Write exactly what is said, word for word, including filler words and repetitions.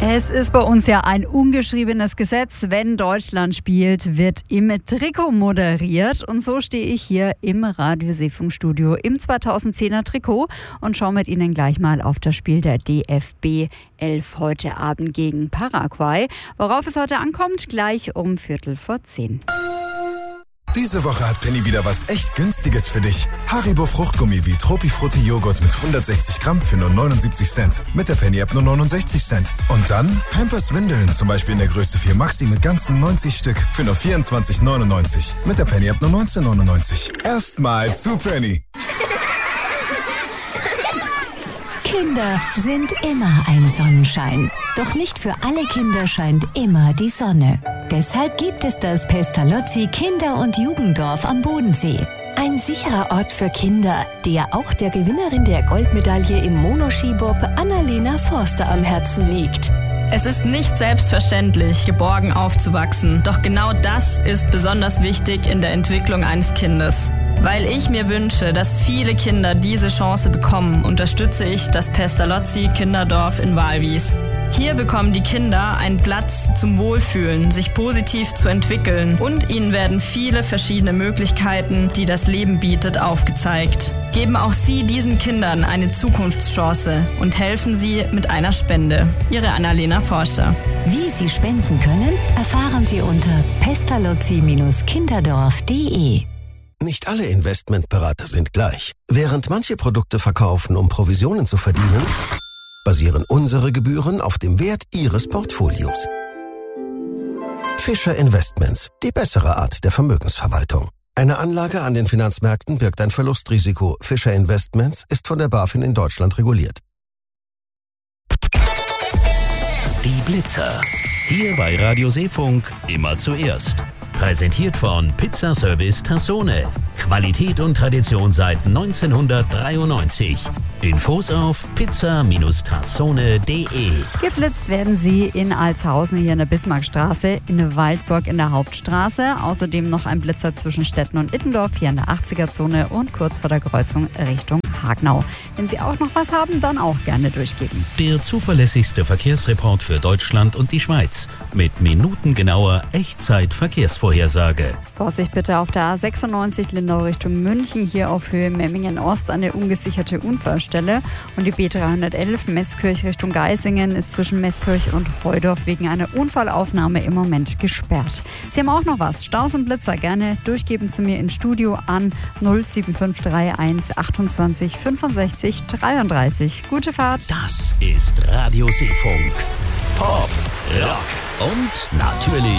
Es ist bei uns ja ein ungeschriebenes Gesetz. Wenn Deutschland spielt, wird im Trikot moderiert. Und so stehe ich hier im Radioseefunkstudio im zweitausendzehner Trikot und schaue mit Ihnen gleich mal auf das Spiel der D F B elf heute Abend gegen Paraguay. Worauf es heute ankommt, gleich um Viertel vor zehn. Diese Woche hat Penny wieder was echt Günstiges für dich. Haribo Fruchtgummi wie Tropifrutti Joghurt mit hundertsechzig Gramm für nur neunundsiebzig Cent. Mit der Penny-App nur neunundsechzig Cent. Und dann Pampers Windeln, zum Beispiel in der Größe vier Maxi mit ganzen neunzig Stück für nur vierundzwanzig neunundneunzig. Mit der Penny-App nur neunzehn neunundneunzig. Erstmal zu Penny. Kinder sind immer ein Sonnenschein. Doch nicht für alle Kinder scheint immer die Sonne. Deshalb gibt es das Pestalozzi Kinder- und Jugenddorf am Bodensee. Ein sicherer Ort für Kinder, der auch der Gewinnerin der Goldmedaille im Monoskibob Annalena Forster am Herzen liegt. Es ist nicht selbstverständlich, geborgen aufzuwachsen. Doch genau das ist besonders wichtig in der Entwicklung eines Kindes. Weil ich mir wünsche, dass viele Kinder diese Chance bekommen, unterstütze ich das Pestalozzi Kinderdorf in Walwies. Hier bekommen die Kinder einen Platz zum Wohlfühlen, sich positiv zu entwickeln und ihnen werden viele verschiedene Möglichkeiten, die das Leben bietet, aufgezeigt. Geben auch Sie diesen Kindern eine Zukunftschance und helfen Sie mit einer Spende. Ihre Annalena Forster. Wie Sie spenden können, erfahren Sie unter pestalozzi kinderdorf punkt de. Nicht alle Investmentberater sind gleich. Während manche Produkte verkaufen, um Provisionen zu verdienen, basieren unsere Gebühren auf dem Wert Ihres Portfolios. Fischer Investments, die bessere Art der Vermögensverwaltung. Eine Anlage an den Finanzmärkten birgt ein Verlustrisiko. Fischer Investments ist von der BaFin in Deutschland reguliert. Die Blitzer. Hier bei Radio Seefunk immer zuerst. Präsentiert von Pizzaservice Tassone. Qualität und Tradition seit neunzehnhundertdreiundneunzig. Infos auf pizza tassone punkt de. Geblitzt werden sie in Altshausen hier in der Bismarckstraße, in Waldburg in der Hauptstraße. Außerdem noch ein Blitzer zwischen Stetten und Ittendorf hier in der achtziger-Zone und kurz vor der Kreuzung Richtung Hagnau. Wenn Sie auch noch was haben, dann auch gerne durchgeben. Der zuverlässigste Verkehrsreport für Deutschland und die Schweiz. Mit minutengenauer Echtzeit-Verkehrsvorhersage. Vorsicht bitte auf der A sechsundneunzig Lindau Richtung München, hier auf Höhe Memmingen Ost eine ungesicherte Unfallstelle. Und die B dreihundertelf Meßkirch Richtung Geisingen ist zwischen Meßkirch und Heudorf wegen einer Unfallaufnahme im Moment gesperrt. Sie haben auch noch was, Staus und Blitzer, gerne durchgeben zu mir ins Studio an null sieben fünf drei eins achtundzwanzig fünfundsechzig dreiunddreißig. Gute Fahrt. Das ist Radio Seefunk. Pop, Rock und natürlich